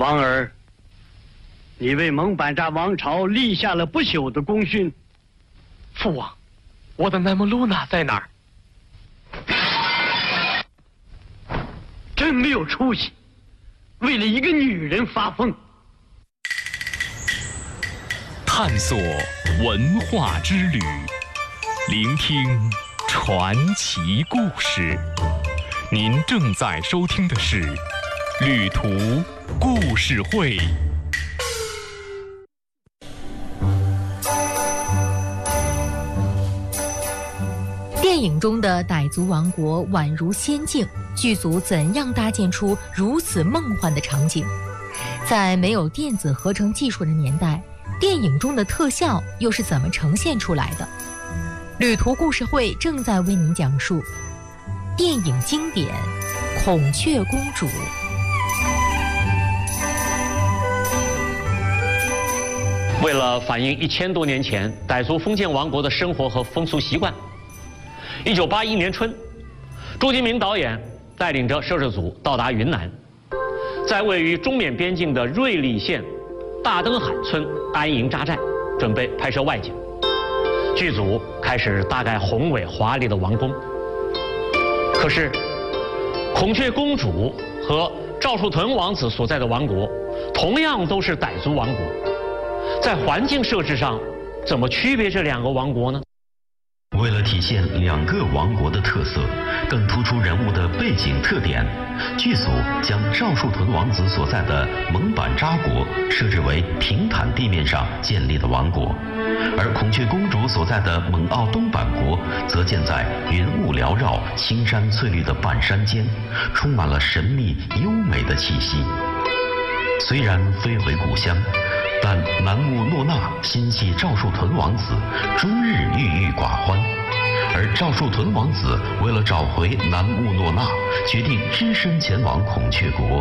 王儿，你为蒙版扎王朝立下了不朽的功勋。 父王，我的南木露娜在哪儿？ 真没有出息，为了一个女人发疯。 探索文化之旅，聆听传奇故事。您正在收听的是《旅途故事会》。 电影中的傣族王国宛如仙境，剧组怎样搭建出如此梦幻的场景？在没有电子合成技术的年代，电影中的特效又是怎么呈现出来的？旅途故事会正在为您讲述电影经典《孔雀公主》。 为了反映1000多年前傣族封建王国的生活和风俗习惯，1981年春，朱金明导演带领着摄制组到达云南，在位于中缅边境的瑞丽县大登罕村安营扎寨，准备拍摄外景。剧组开始大概宏伟华丽的王宫。可是，孔雀公主和赵树屯王子所在的王国，同样都是傣族王国，在环境设置上，怎么区别这2个王国呢？ 为了体现2个王国的特色，更突出人物的背景特点，剧组将赵树屯王子所在的蒙版扎国设置为平坦地面上建立的王国，而孔雀公主所在的蒙奥东版国则建在云雾缭绕、青山翠绿的半山间，充满了神秘优美的气息。虽然飞回故乡，但南木诺娜心系赵树屯王子，终日郁郁寡欢。而赵树屯王子为了找回南木诺娜，决定只身前往孔雀国。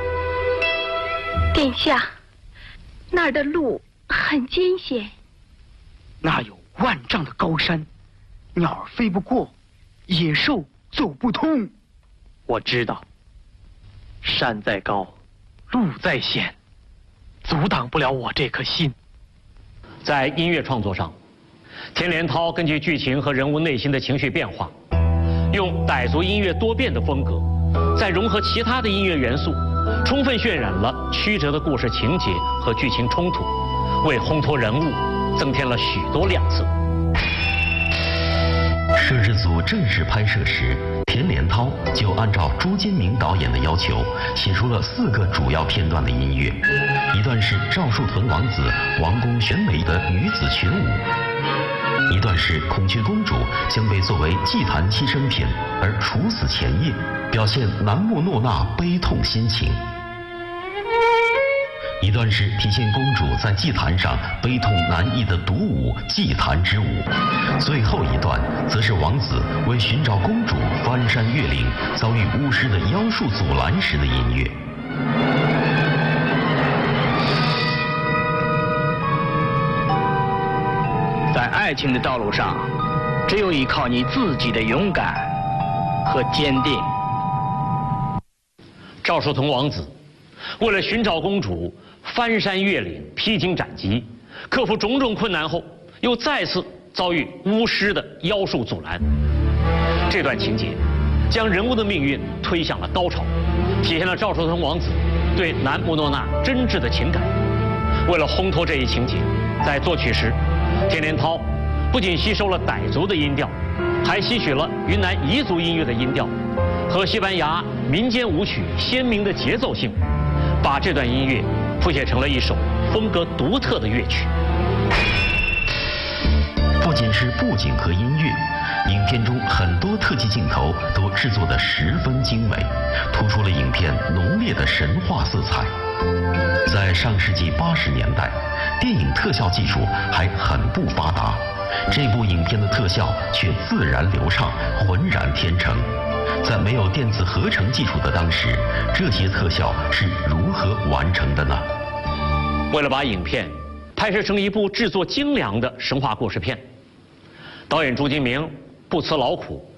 殿下，那儿的路很艰险， 那有万丈的高山，鸟儿飞不过，野兽走不通。我知道，山再高，路再险，阻挡不了我这颗心。 在音乐创作上，田连涛根据剧情和人物内心的情绪变化，用傣族音乐多变的风格，再融合其他的音乐元素，充分渲染了曲折的故事情节和剧情冲突，为烘托人物增添了许多亮色。 摄制组正式拍摄时，田连涛就按照朱金明导演的要求，写出了4个主要片段的音乐。一段是赵树屯王子王宫选美的女子群舞，一段是孔雀公主将被作为祭坛栖身品而处死前夜，表现南木诺娜悲痛心情。一段是体现公主在祭坛上悲痛难抑的独舞祭坛之舞，最后一段则是王子为寻找公主翻山越岭，遭遇巫师的妖术阻拦时的音乐。 在爱情的道路上，只有依靠你自己的勇敢和坚定。 赵树屯王子为了寻找公主，翻山越岭，披荆斩棘，克服种种困难后，又再次遭遇巫师的妖术阻拦。这段情节将人物的命运推向了高潮，体现了赵树屯王子对南木诺娜真挚的情感。为了烘托这一情节，在作曲时，田连涛不仅吸收了傣族的音调，还吸取了云南彝族音乐的音调和西班牙民间舞曲鲜明的节奏性，把这段音乐谱写成了一首风格独特的乐曲。 不仅是布景和音乐，影片中很多特技镜头都制作得十分精美，突出了影片浓烈的神话色彩。在上世纪80年代，电影特效技术还很不发达，这部影片的特效却自然流畅，浑然天成。在没有电子合成技术的当时，这些特效是如何完成的呢？ 为了把影片拍摄成一部制作精良的神话故事片，导演朱金明不辞劳苦，